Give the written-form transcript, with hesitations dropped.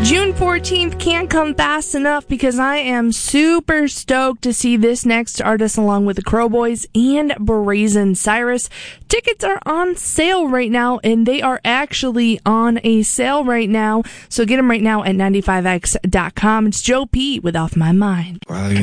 June 14th can't come fast enough because I am super stoked to see this next artist along with the Crow Boys and Brazen Cyrus. Tickets are on sale right now, and they are actually on a sale right now. So get them right now at 95x.com. It's Joe P with Off My Mind.